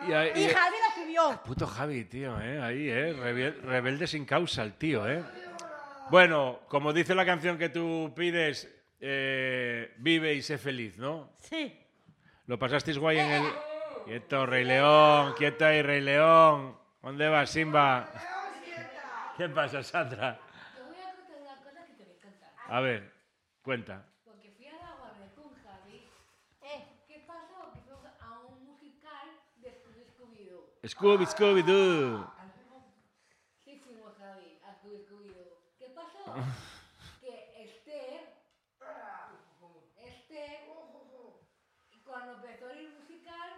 Y Javi la escribió. Puto Javi, tío, ahí, rebelde sin causa el tío, Bueno, como dice la canción que tú pides, vive y sé feliz, ¿no? Sí. Lo pasasteis guay en el... Quieto, Rey León, quieto ahí, Rey León. ¿Dónde vas, Simba? ¿Qué pasa, Sandra? Te voy a contar una cosa que te va a encantar. A ver, cuenta. Porque fui a la guardia con Javi. ¿Qué pasó? Que fuimos a un musical de Scooby-Doo. Scooby-Doo. Sí, fuimos, Javi, a Scooby-Doo. ¿Qué pasó? Que Esther, y cuando empezó el musical,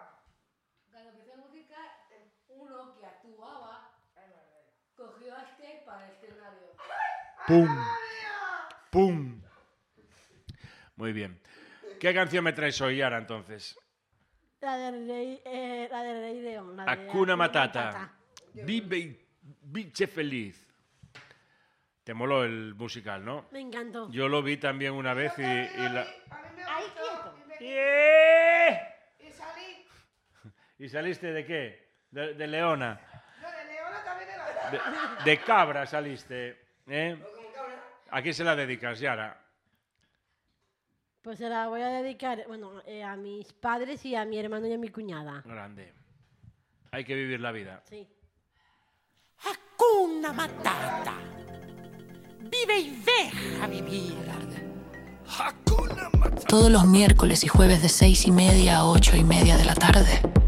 uno que actuaba cogió a Esther para el escenario. ¡Pum! ¡Pum! Muy bien. ¿Qué canción me traes hoy, Yara, entonces? La del Rey León. Hakuna Matata. Vive y sé feliz. Te moló el musical, ¿no? Me encantó. Yo lo vi también una vez y la... Ahí quieto. ¡Yeah! Y salí. ¿Y saliste de qué? De leona. No, de leona también era. De cabra saliste. ¿A quién se la dedicas, Yara? Pues se la voy a dedicar, a mis padres y a mi hermano y a mi cuñada. Grande. Hay que vivir la vida. Sí. Hakuna Matata. Vive y deja vivir. Todos los miércoles y jueves de 6:30 a 8:30 de la tarde.